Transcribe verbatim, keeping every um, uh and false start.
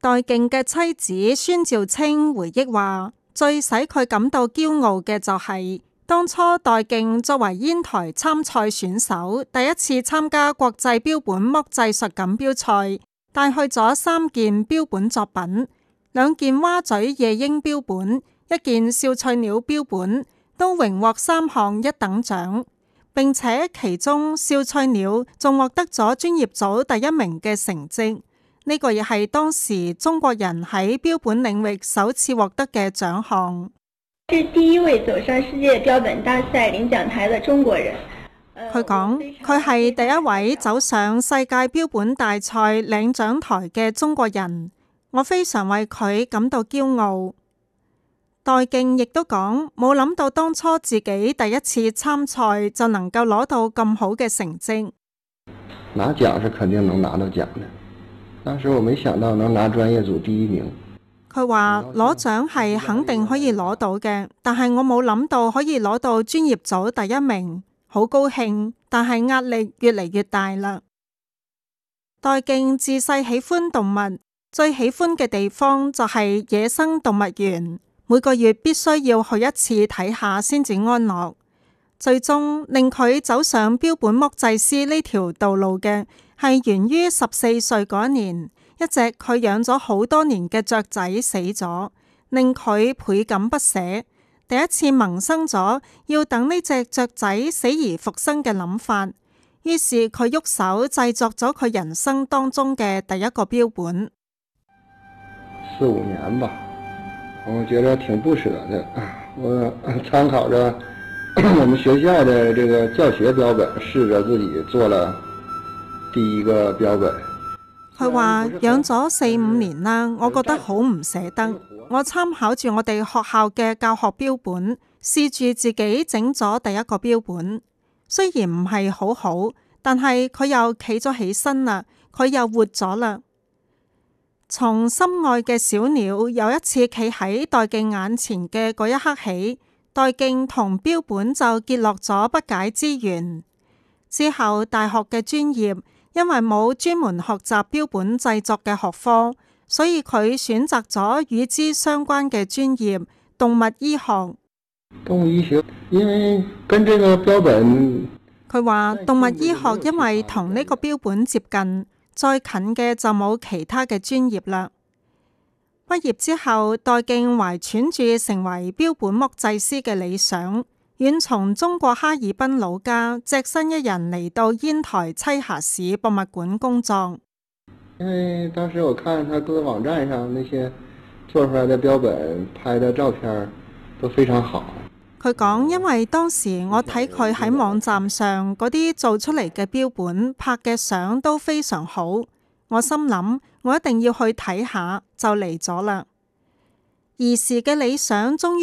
代敬嘅妻子孫兆清回憶話，最使佢感到驕傲嘅就係、是、當初代敬作為煙台參賽選手，第一次參加國際標本剝製術錦標賽，帶去咗三件標本作品，兩件蛙嘴夜鷹標本，一件笑翠鳥標本，都榮獲三項一等獎，並且其中笑翠鳥仲獲得咗專業組第一名嘅成績。呢個亦係當時中國人喺標本領域首次獲得嘅獎項。 是第一位走上世界標本大賽領獎台嘅中國人。 佢講佢係第一位走上世界標本大賽領獎台嘅中國人，我非常為佢感到驕傲。代敬亦都講冇諗到當初自己第一次參賽就能夠攞到咁好嘅成績。 拿獎是肯定能拿到獎的。當時我沒想到能拿專業組第一名。 佢話攞獎係肯定可以攞到嘅，但係我冇諗到可以攞到專業組第一名，好高興，但係壓力越嚟越大啦。代敬自細喜歡動物，最喜歡嘅地方就係野生動物園，每個月必須要去一次睇下先至安樂。最終令佢走上標本剝製師呢條道路嘅，係源於十四歲嗰年，一隻佢養咗好多年嘅雀仔死咗，令佢倍感不捨。第一次萌生咗要等呢隻雀仔死而復生嘅諗法，於是佢喐手製作咗佢人生當中嘅第一個標本。 四五年吧，我覺得挺不捨的。我參考着我們學校的這個教學標本，試着自己做了第一個標本。 佢話養咗四五年啦，我覺得好唔捨得。我參考住我哋學校嘅教學標本，試住自己整咗第一個標本。雖然唔係好好，但係佢又企咗起身啦，佢又活咗啦。從心愛嘅小鳥有一次企喺代敬眼前嘅嗰一刻起，代敬同標本就結落咗不解之緣。之後大學嘅專業因為冇專門學習標本製作嘅學科，所以佢選擇咗與之相關嘅專業動物醫學。 動物醫學因為跟這個標本， 佢話動物醫學因為同呢個標本接近，再近嘅就冇其他嘅專業啦。畢業之後，代敬懷揣住成為標本剝製師嘅理想，遠從中國哈爾濱老家，隻身一人嚟到煙台棲霞市博物館工作。 因為當時我看他各個網站上那些做出來的標本拍的照片都非常好。 佢講，因為當時我睇佢喺網站上嗰啲做出嚟嘅標本拍嘅相都非常好，我心諗我一定要去睇下，就嚟咗啦。兒時嘅理想終於